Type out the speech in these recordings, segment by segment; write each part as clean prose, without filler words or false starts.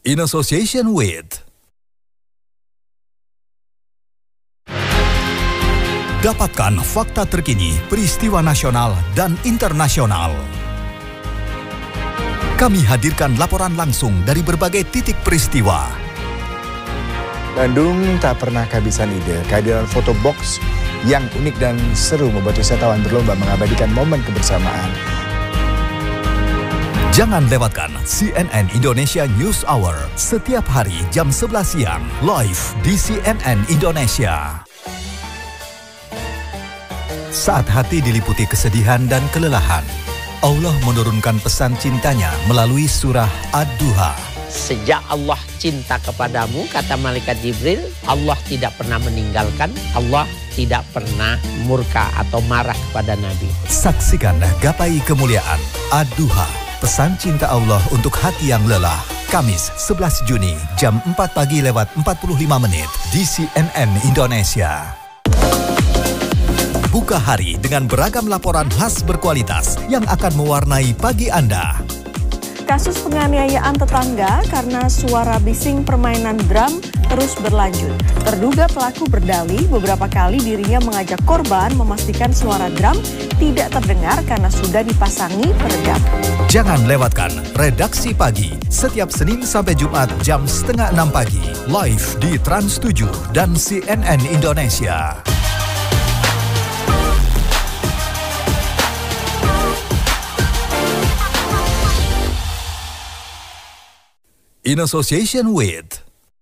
In association with dapatkan fakta terkini peristiwa nasional dan internasional. Kami hadirkan laporan langsung dari berbagai titik peristiwa. Bandung tak pernah kehabisan ide. Kehadiran foto box yang unik dan seru membuat wisatawan berlomba mengabadikan momen kebersamaan. Jangan lewatkan CNN Indonesia News Hour setiap hari jam 11 siang live di CNN Indonesia. Saat hati diliputi kesedihan dan kelelahan, Allah menurunkan pesan cintanya melalui surah Ad-Duha. Sejak Allah cinta kepadamu, kata malaikat Jibril, Allah tidak pernah meninggalkan, Allah tidak pernah murka atau marah kepada Nabi. Saksikan gapai kemuliaan Ad-Duha, pesan cinta Allah untuk hati yang lelah. Kamis 11 Juni jam 4 pagi lewat 45 menit di CNN Indonesia. Buka hari dengan beragam laporan khas berkualitas yang akan mewarnai pagi Anda. Kasus penganiayaan tetangga karena suara bising permainan drum terus berlanjut. Terduga pelaku berdalih beberapa kali dirinya mengajak korban memastikan suara drum tidak terdengar karena sudah dipasangi peredam. Jangan lewatkan Redaksi Pagi setiap Senin sampai Jumat jam 5:30 pagi live di Trans 7 dan CNN Indonesia. In association with.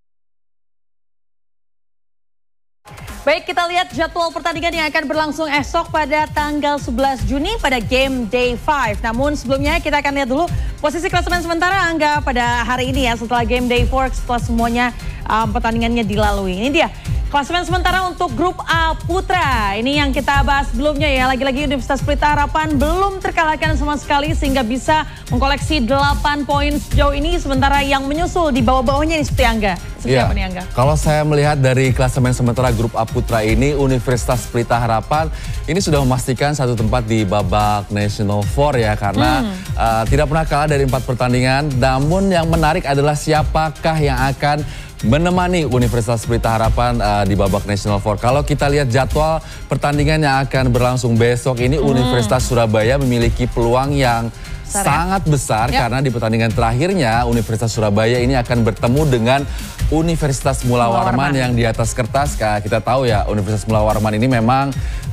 Baik, kita lihat jadwal pertandingan yang akan berlangsung esok pada tanggal 11 Juni pada Game Day 5. Namun sebelumnya kita akan lihat dulu posisi klasemen sementara Angga pada hari ini ya setelah Game Day 4 setelah semuanya pertandingannya dilalui. Ini dia klasemen sementara untuk grup A Putra. Ini yang kita bahas sebelumnya ya. Lagi-lagi Universitas Pelita Harapan belum terkalahkan sama sekali sehingga bisa mengkoleksi 8 poin sejauh ini. Sementara yang menyusul di bawah-bawahnya ini seperti Angga. Seperti apa nih Angga? Kalau saya melihat dari klasemen sementara grup A Putra ini, Universitas Pelita Harapan ini sudah memastikan satu tempat di babak National Four ya. Karena tidak pernah kalah dari 4 pertandingan. Namun yang menarik adalah siapakah yang akan menemani Universitas Pelita Harapan di babak National Four. Kalau kita lihat jadwal pertandingan yang akan berlangsung besok ini, Universitas Surabaya memiliki peluang yang sangat besar karena di pertandingan terakhirnya Universitas Surabaya ini akan bertemu dengan Universitas Mula Warman yang di atas kertas kita tahu ya Universitas Mula Warman ini memang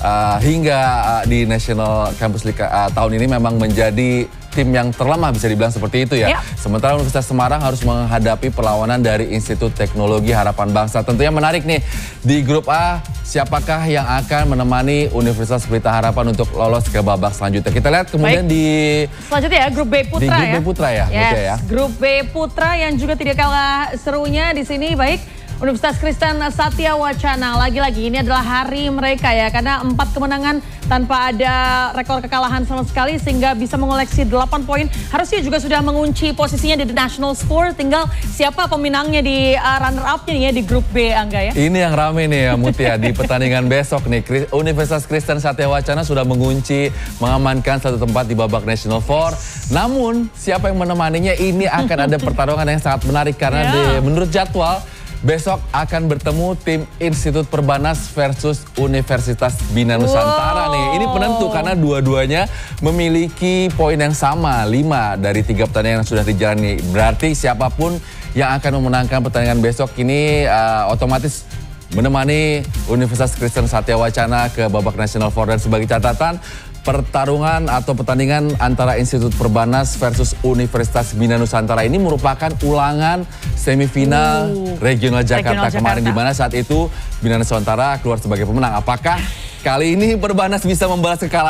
hingga di National Campus League tahun ini memang menjadi tim yang terlemah bisa dibilang seperti itu ya. Sementara Universitas Semarang harus menghadapi perlawanan dari Institut Teknologi Harapan Bangsa. Tentunya menarik nih di grup A, siapakah yang akan menemani Universitas Pelita Harapan untuk lolos ke babak selanjutnya. Kita lihat kemudian di selanjutnya ya grup B Putra di grup B Putra ya. Yes, grup B Putra yang juga tidak kalah serunya di sini. Baik, Universitas Kristen Satya Wacana, lagi-lagi ini adalah hari mereka ya, karena 4 kemenangan tanpa ada rekor kekalahan sama sekali sehingga bisa mengoleksi 8 poin. Harusnya juga sudah mengunci posisinya di The National Score, tinggal siapa pemenangnya di runner-up-nya nih ya di grup B Angga ya. Ini yang rame nih ya Mutia di pertandingan besok nih. Universitas Kristen Satya Wacana sudah mengunci, mengamankan satu tempat di babak National Four. Namun siapa yang menemaninya ini akan ada pertarungan yang sangat menarik karena menurut jadwal besok akan bertemu tim Institut Perbanas versus Universitas Bina Nusantara nih. Ini penentu karena dua-duanya memiliki poin yang sama, 5 dari 3 pertandingan yang sudah dijalani. Berarti siapapun yang akan memenangkan pertandingan besok ini otomatis menemani Universitas Kristen Satya Wacana ke babak National Four. Dan sebagai catatan, pertarungan atau pertandingan antara Institut Perbanas versus Universitas Bina Nusantara ini merupakan ulangan semifinal Regional Jakarta kemarin, di mana saat itu Bina Nusantara keluar sebagai pemenang. Apakah kali ini Perbanas bisa membalas kekalahan?